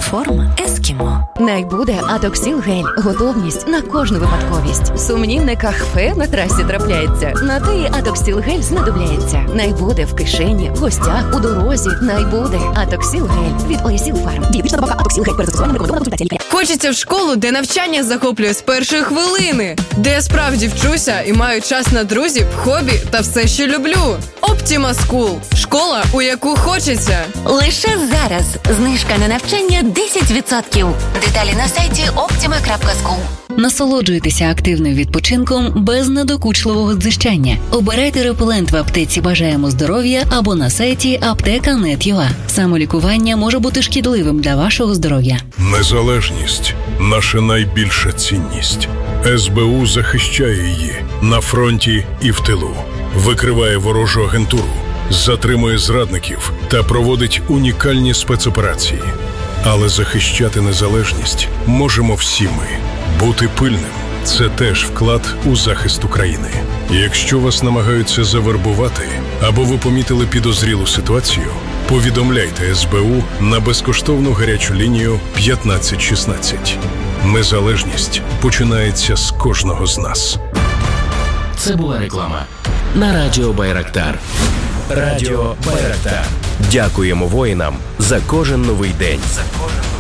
Форма Ескімо. Найбуде Атоксіл гель. Готовність на кожну випадковість. Сумнівне кахфе на трасі трапляється. На те і Атоксіл гель знадобляється. Найбуде в кишені, в гостях, у дорозі. Найбуде Атоксіл гель від Орісіл Фарм. Дієтична добавка Атоксіл гель. Перед застосуванням рекомендована консультація лікаря. Хочеться в школу, де навчання захоплює з першої хвилини. Де я справді вчуся і маю час на друзів, хобі та все, що люблю. Optima School. Школа, у яку хочеться. Лише зараз. Знижка на навчання 10%. Деталі на сайті optima.school. Насолоджуйтеся активним відпочинком без надокучливого дзижчання. Обирайте репелент в аптеці «Бажаємо здоров'я» або на сайті apteka.net.ua. Самолікування може бути шкідливим для вашого здоров'я. Незалежність – наша найбільша цінність. СБУ захищає її на фронті і в тилу. Викриває ворожу агентуру, затримує зрадників та проводить унікальні спецоперації. Але захищати незалежність можемо всі ми. Бути пильним – це теж вклад у захист України. Якщо вас намагаються завербувати або ви помітили підозрілу ситуацію, повідомляйте СБУ на безкоштовну гарячу лінію 1516. Незалежність починається з кожного з нас. Це була реклама на Радіо Байрактар. Радіо Байрактар. Дякуємо воїнам за кожен новий день.